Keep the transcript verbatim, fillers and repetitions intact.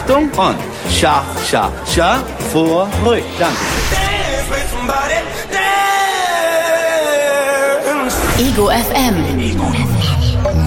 Achtung und Schach, Schach, Schach, vorrück. Danke. Ego F M.